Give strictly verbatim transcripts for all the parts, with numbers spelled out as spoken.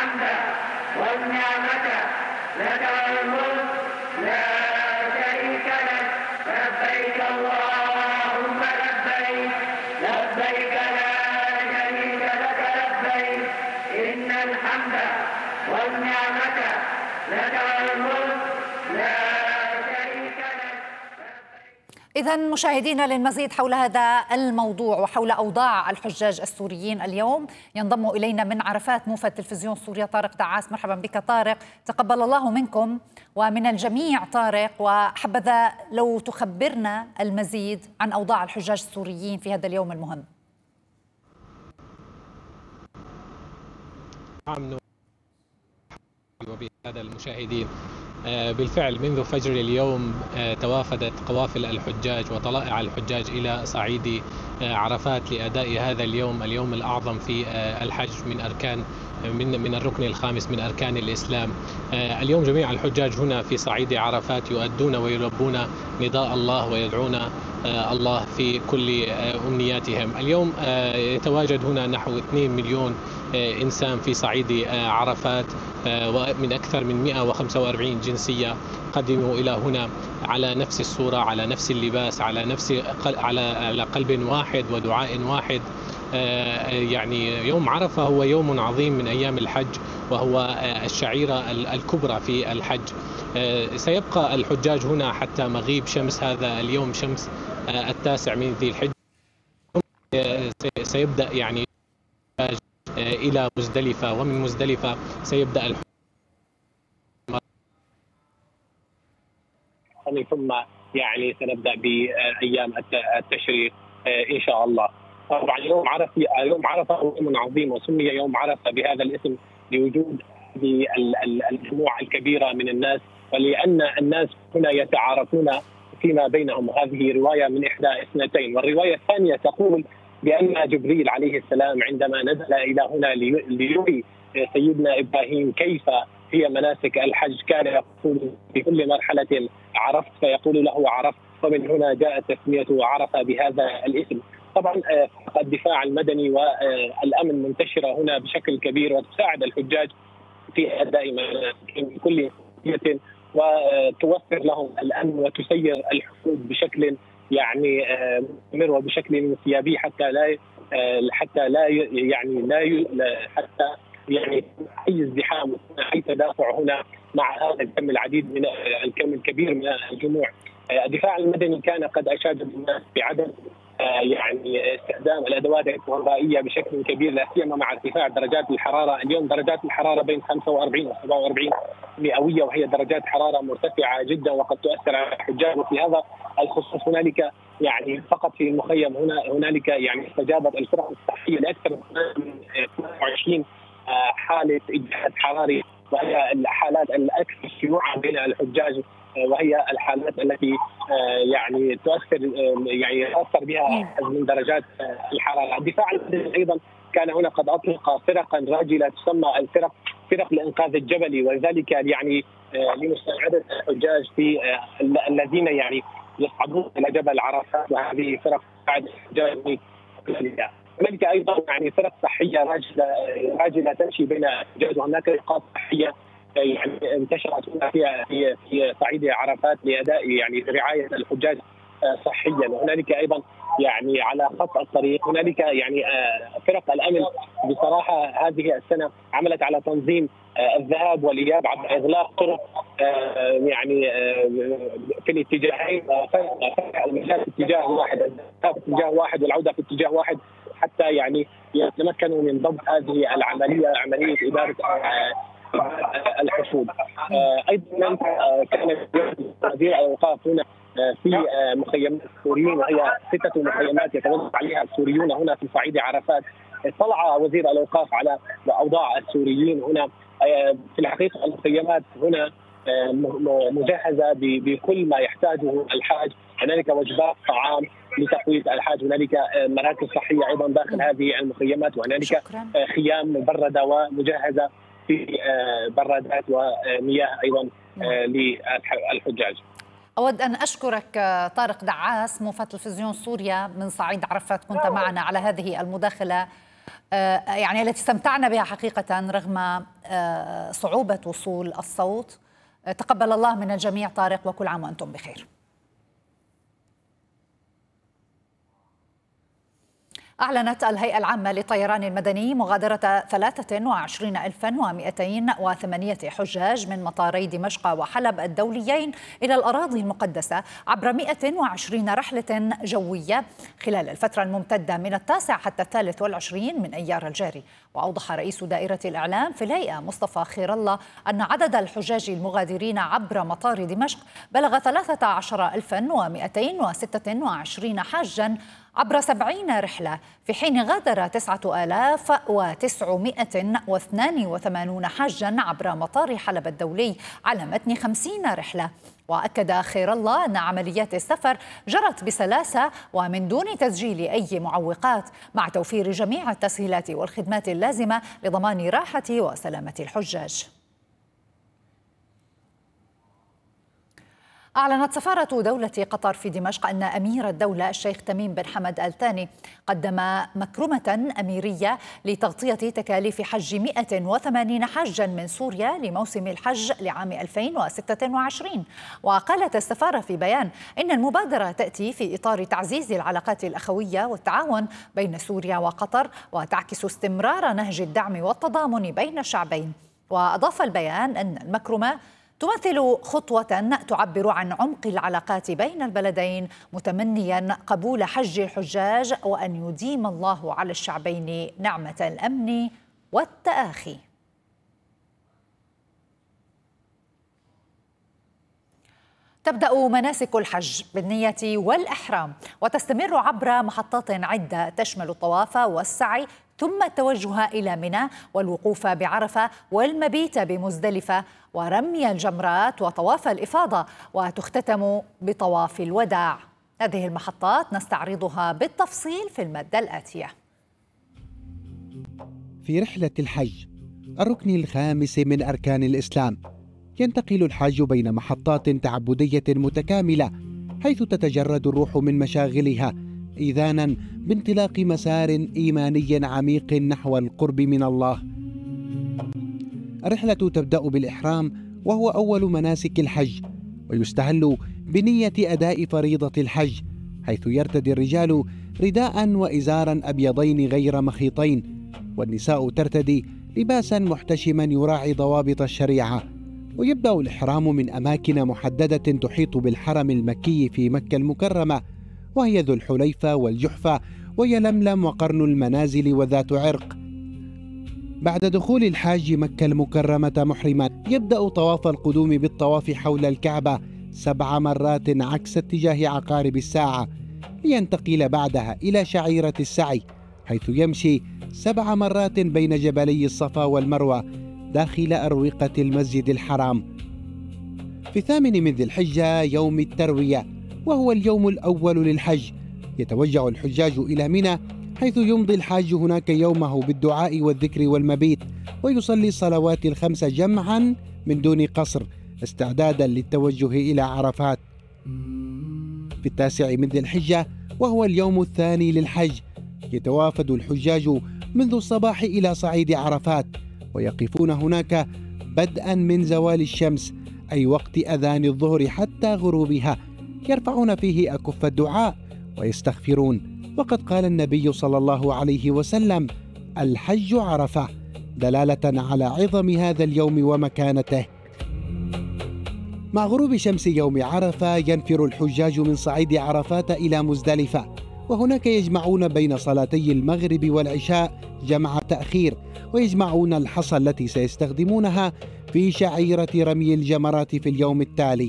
الحمد والنعمة لك والملك لا شريك لك لبيك اللهم لبيك لبيك لا شريك لك لبيك إن الحمد والنعمة لك والملك لا شريك لك. إذا مشاهدينا، للمزيد حول هذا الموضوع وحول أوضاع الحجاج السوريين اليوم ينضم إلينا من عرفات موفد تلفزيون سوريا طارق دعاس. مرحبا بك طارق، تقبل الله منكم ومن الجميع. طارق، وحبذا لو تخبرنا المزيد عن أوضاع الحجاج السوريين في هذا اليوم المهم. نعم، وبهذا المشاهدين بالفعل منذ فجر اليوم توافدت قوافل الحجاج وطلائع الحجاج إلى صعيد عرفات لأداء هذا اليوم اليوم الأعظم في الحج من أركان من من الركن الخامس من أركان الإسلام. اليوم جميع الحجاج هنا في صعيد عرفات يؤدون ويلبون نداء الله ويدعون الله في كل أمنياتهم. اليوم يتواجد هنا نحو اثنين مليون إنسان في صعيد عرفات ومن أكثر من مئة وخمسة وأربعين جنسية قدموا إلى هنا على نفس الصورة، على نفس اللباس، على نفس على قلب واحد ودعاء واحد. يعني يوم عرفة هو يوم عظيم من أيام الحج، وهو الشعيرة الكبرى في الحج. سيبقى الحجاج هنا حتى مغيب شمس هذا اليوم، شمس التاسع من ذي الحجة. سيبدأ يعني إلى مزدلفة، ومن مزدلفة سيبدأ الحج ثم يعني سنبدأ بأيام التشريق إن شاء الله. طبعا يوم عرفة يوم عرفة هو يوم عظيم، وسمي يوم عرفة بهذا الاسم لوجود الجموع الكبيرة من الناس، ولأن الناس هنا يتعارفون فيما بينهم. هذه رواية من إحدى اثنتين، والرواية الثانية تقول بأن جبريل عليه السلام عندما نزل إلى هنا ليري سيدنا إبراهيم كيف هي مناسك الحج كان يقول في كل مرحلة عرفت، فيقول له عرفت، ومن هنا جاءت تسمية عرفة بهذا الاسم. طبعا الدفاع المدني والأمن منتشرة هنا بشكل كبير، وتساعد الحجاج في أداء مناسكهم بكل نية، وتوفر لهم الأمن وتسير الحدود بشكل يعني مستمر وبشكل انسيابي حتى لا حتى لا يعني لا حتى يعني اي ازدحام اي تدافع هنا مع هذا الكم العديد من الكم الكبير من الجموع. الدفاع المدني كان قد اشاد الناس بعدم يعني استخدام الادوات الكهربائيه بشكل كبير، لا سيما مع ارتفاع درجات الحراره. اليوم درجات الحراره بين خمسة وأربعين و سبعة وأربعين مئويه، وهي درجات حراره مرتفعه جدا وقد تؤثر على الحجاج. وفي هذا الخصوص هنالك يعني فقط في المخيم هنا هنالك يعني استجابت الفرق الصحيه لاكثر من اثنين وعشرين حاله اجهاد حراري، وهي الحالات الاكثر شيوعا بين الحجاج، وهي الحالات التي يعني تؤثر يعني يؤثر بها من درجات الحراره. الدفاع المدني ايضا كان هنا قد اطلق فرقا راجله تسمى الفرق فرق الانقاذ الجبلي، وذلك يعني لمساعده الحجاج في الذين يعني يصعدون الى جبل عرفات، وهذه فرق تساعد الحجاج. هناك ايضا يعني فرق صحيه راجله راجله تمشي بين الحجاج، وهناك نقاط صحيه يعني انتشرت هنا في في في صعيد عرفات لاداء يعني رعايه الحجاج صحيا. وهنالك ايضا يعني على خط الطريق هنالك يعني فرق الامن بصراحه هذه السنه عملت على تنظيم الذهاب والاياب عبر اغلاق طرق يعني في الاتجاهين، فتح المجال في اتجاه واحد، الذهاب في اتجاه واحد والعوده في اتجاه واحد، حتى يعني يتمكنوا من ضبط هذه العمليه، عمليه اداره الحشود. ايضا كان وزير الاوقاف هنا في مخيمات السوريين، وهي ستة مخيمات يتوقف عليها السوريون هنا في صعيد عرفات. اطلع وزير الاوقاف على اوضاع السوريين هنا. في الحقيقه المخيمات هنا مجهزه بكل ما يحتاجه الحاج، هنالك وجبات طعام لتقويه الحاج، هنالك مراكز صحيه ايضا داخل هذه المخيمات، وهنالك خيام مبرده ومجهزه في برادات ومياه ايضا للحجاج. أود أن أشكرك طارق دعاس موفد تلفزيون سوريا من صعيد عرفات، كنت معنا على هذه المداخلة يعني التي استمتعنا بها حقيقة رغم وصعوبة وصول الصوت. تقبل الله من الجميع طارق، وكل عام وأنتم بخير. أعلنت الهيئة العامة للطيران المدني مغادرة ثلاثة وعشرين ألفا ومئتين وثمانية حجاج من مطاري دمشق وحلب الدوليين إلى الأراضي المقدسة عبر مئة وعشرين رحلة جوية خلال الفترة الممتدة من التاسع حتى الثالث والعشرين من أيار الجاري. وأوضح رئيس دائرة الإعلام في الهيئة مصطفى خير الله أن عدد الحجاج المغادرين عبر مطار دمشق بلغ ثلاثة عشر ألفا ومئتين وستة وعشرين حاجا عبر سبعين رحلة، في حين غادر تسعة آلاف وتسعمئة واثنين وثمانين حاجا عبر مطار حلب الدولي على متن خمسين رحلة. وأكد خير الله أن عمليات السفر جرت بسلاسة ومن دون تسجيل أي معوقات، مع توفير جميع التسهيلات والخدمات اللازمة لضمان راحة وسلامة الحجاج. أعلنت سفارة دولة قطر في دمشق أن أمير الدولة الشيخ تميم بن حمد آل ثاني قدم مكرمة أميرية لتغطية تكاليف حج مئة وثمانين حاجا من سوريا لموسم الحج لعام ألفين وستة وعشرين. وقالت السفارة في بيان إن المبادرة تأتي في إطار تعزيز العلاقات الأخوية والتعاون بين سوريا وقطر، وتعكس استمرار نهج الدعم والتضامن بين الشعبين. وأضاف البيان أن المكرمة تمثل خطوة تعبر عن عمق العلاقات بين البلدين، متمنيا قبول حج الحجاج وأن يديم الله على الشعبين نعمة الأمن والتآخي. تبدأ مناسك الحج بالنية والإحرام، وتستمر عبر محطات عدة تشمل الطواف والسعي، ثم التوجه إلى منى والوقوف بعرفة والمبيت بمزدلفة ورمي الجمرات وطواف الإفاضة، وتختتم بطواف الوداع. هذه المحطات نستعرضها بالتفصيل في المادة الآتية. في رحلة الحج، الركن الخامس من أركان الإسلام، ينتقل الحاج بين محطات تعبدية متكاملة، حيث تتجرد الروح من مشاغلها إذانا بانطلاق مسار إيماني عميق نحو القرب من الله. الرحلة تبدأ بالإحرام، وهو أول مناسك الحج، ويستهل بنية أداء فريضة الحج، حيث يرتدي الرجال رداء وإزارا أبيضين غير مخيطين، والنساء ترتدي لباسا محتشما يراعي ضوابط الشريعة. ويبدأ الإحرام من أماكن محددة تحيط بالحرم المكي في مكة المكرمة، وهي ذو الحليفة والجحفة ويلملم وقرن المنازل وذات عرق. بعد دخول الحاج مكة المكرمة محرما، يبدأ طواف القدوم بالطواف حول الكعبة سبع مرات عكس اتجاه عقارب الساعة، لينتقل بعدها إلى شعيرة السعي، حيث يمشي سبع مرات بين جبلي الصفا والمروة داخل أروقة المسجد الحرام. في الثامن من ذي الحجة يوم التروية، وهو اليوم الأول للحج، يتوجه الحجاج إلى منى، حيث يمضي الحاج هناك يومه بالدعاء والذكر والمبيت، ويصلي الصلوات الخمس جمعا من دون قصر استعدادا للتوجه إلى عرفات. في التاسع من ذي الحجة، وهو اليوم الثاني للحج، يتوافد الحجاج منذ الصباح إلى صعيد عرفات، ويقفون هناك بدءا من زوال الشمس، أي وقت أذان الظهر حتى غروبها، يرفعون فيه أكف الدعاء ويستغفرون. وقد قال النبي صلى الله عليه وسلم: الحج عرفة، دلالة على عظم هذا اليوم ومكانته. مع غروب شمس يوم عرفة ينفر الحجاج من صعيد عرفات إلى مزدلفة، وهناك يجمعون بين صلاتي المغرب والعشاء جمع تأخير، ويجمعون الحصى التي سيستخدمونها في شعيرة رمي الجمرات في اليوم التالي.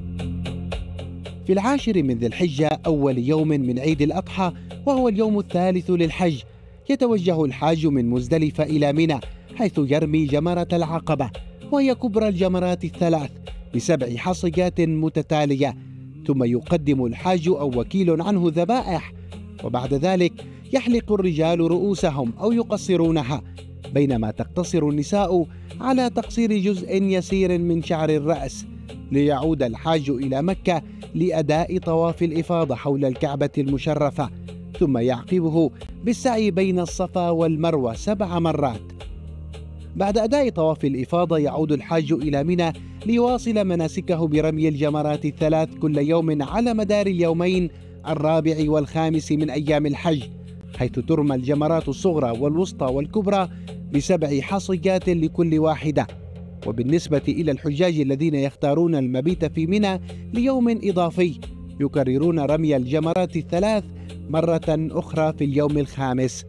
في العاشر من ذي الحجة، أول يوم من عيد الأضحى، وهو اليوم الثالث للحج، يتوجه الحاج من مزدلفة إلى منى، حيث يرمي جمرة العقبة، وهي كبرى الجمرات الثلاث بسبع حصيات متتالية، ثم يقدم الحاج أو وكيل عنه ذبائح، وبعد ذلك يحلق الرجال رؤوسهم أو يقصرونها، بينما تقتصر النساء على تقصير جزء يسير من شعر الرأس، ليعود الحاج إلى مكة لأداء طواف الإفاضة حول الكعبة المشرفة، ثم يعقبه بالسعي بين الصفا والمروة سبع مرات. بعد أداء طواف الإفاضة يعود الحاج إلى منى ليواصل مناسكه برمي الجمرات الثلاث كل يوم على مدار اليومين الرابع والخامس من أيام الحج، حيث ترمى الجمرات الصغرى والوسطى والكبرى بسبع حصيات لكل واحدة. وبالنسبة إلى الحجاج الذين يختارون المبيت في منى ليوم إضافي يكررون رمي الجمرات الثلاث مرة أخرى في اليوم الخامس.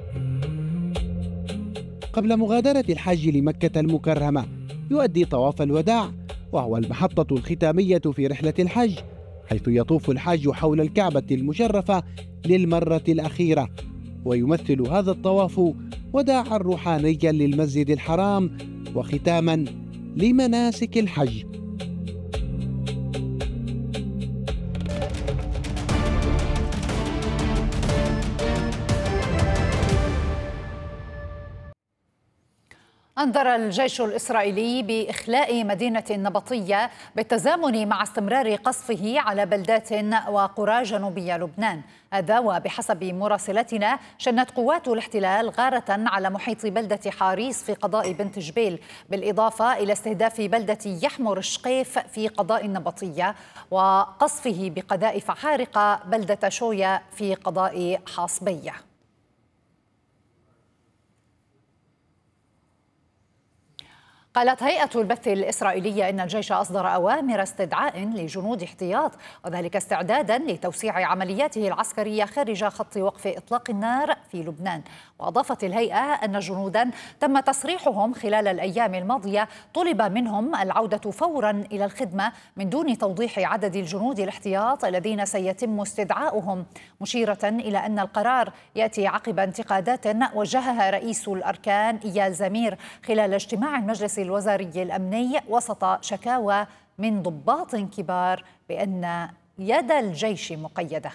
قبل مغادرة الحاج لمكة المكرمة يؤدي طواف الوداع، وهو المحطة الختامية في رحلة الحج، حيث يطوف الحاج حول الكعبة المشرفة للمرة الأخيرة، ويمثل هذا الطواف وداعا روحانيا للمسجد الحرام وختاما لمناسك الحج. أنذر الجيش الإسرائيلي بإخلاء مدينة نبطية بالتزامن مع استمرار قصفه على بلدات وقرى جنوبي لبنان. هذا وبحسب مراسلتنا شنت قوات الاحتلال غارة على محيط بلدة حاريس في قضاء بنت جبيل، بالإضافة إلى استهداف بلدة يحمر الشقيف في قضاء النبطية وقصفه بقذائف حارقة بلدة شوية في قضاء حاصبية. قالت هيئة البث الإسرائيلية إن الجيش أصدر أوامر استدعاء لجنود احتياط، وذلك استعدادا لتوسيع عملياته العسكرية خارج خط وقف إطلاق النار في لبنان. وأضافت الهيئة أن جنودا تم تسريحهم خلال الأيام الماضية طلب منهم العودة فورا إلى الخدمة من دون توضيح عدد الجنود الاحتياط الذين سيتم استدعاؤهم، مشيرة إلى أن القرار يأتي عقب انتقادات وجهها رئيس الأركان إيال زمير خلال اجتماع المجلس الوزاري الأمني وسط شكاوى من ضباط كبار بأن يد الجيش مقيدة.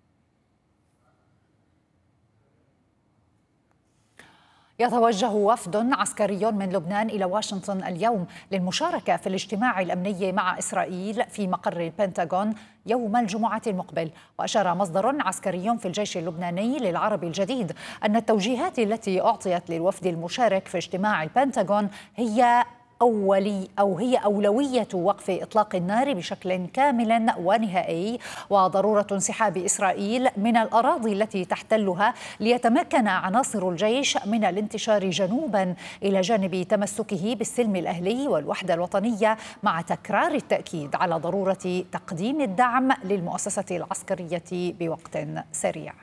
يتوجه وفد عسكري من لبنان إلى واشنطن اليوم للمشاركة في الاجتماع الأمني مع إسرائيل في مقر البنتاغون يوم الجمعة المقبل. وأشار مصدر عسكري في الجيش اللبناني للعربي الجديد أن التوجيهات التي أعطيت للوفد المشارك في اجتماع البنتاغون هي أولي أو هي أولوية وقف إطلاق النار بشكل كامل ونهائي، وضرورة انسحاب إسرائيل من الأراضي التي تحتلها ليتمكن عناصر الجيش من الانتشار جنوبا، إلى جانب تمسكه بالسلم الأهلي والوحدة الوطنية، مع تكرار التأكيد على ضرورة تقديم الدعم للمؤسسة العسكرية بوقت سريع.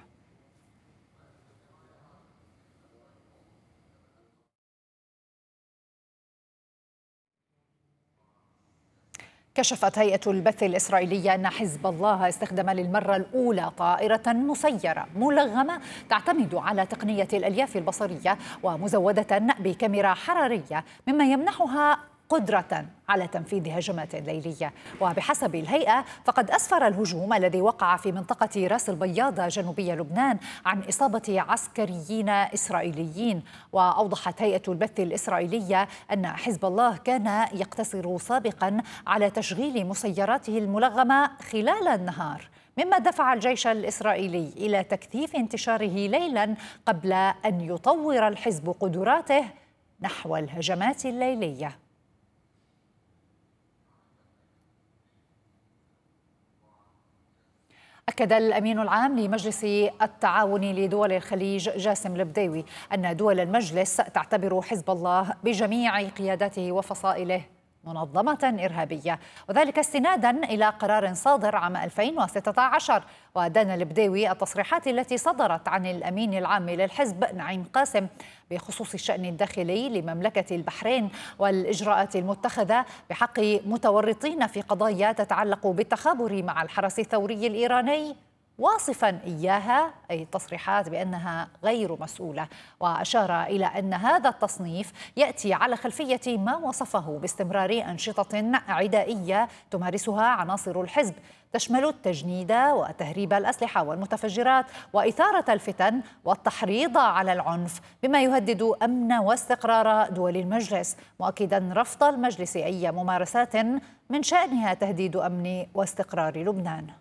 كشفت هيئة البث الإسرائيلية أن حزب الله استخدم للمرة الأولى طائرة مسيرة ملغمة تعتمد على تقنية الألياف البصرية ومزودة بكاميرا حرارية، مما يمنحها قدرة على تنفيذ هجمات ليلية. وبحسب الهيئة فقد أسفر الهجوم الذي وقع في منطقة راس البياضة جنوبي لبنان عن إصابة عسكريين إسرائيليين. وأوضحت هيئة البث الإسرائيلية أن حزب الله كان يقتصر سابقا على تشغيل مسيراته الملغمة خلال النهار، مما دفع الجيش الإسرائيلي إلى تكثيف انتشاره ليلا قبل أن يطور الحزب قدراته نحو الهجمات الليلية. أكد الأمين العام لمجلس التعاون لدول الخليج جاسم البديوي أن دول المجلس تعتبر حزب الله بجميع قياداته وفصائله منظمة إرهابية، وذلك استنادا إلى قرار صادر عام ألفين وستة عشر. ودان البديوي التصريحات التي صدرت عن الأمين العام للحزب نعيم قاسم بخصوص الشأن الداخلي لمملكة البحرين والإجراءات المتخذة بحق متورطين في قضايا تتعلق بالتخابر مع الحرس الثوري الإيراني، واصفا إياها أي التصريحات بأنها غير مسؤولة. وأشار إلى أن هذا التصنيف يأتي على خلفية ما وصفه باستمرار أنشطة عدائية تمارسها عناصر الحزب تشمل التجنيد وتهريب الأسلحة والمتفجرات وإثارة الفتن والتحريض على العنف، بما يهدد أمن واستقرار دول المجلس، مؤكدا رفض المجلس أي ممارسات من شأنها تهديد أمن واستقرار لبنان.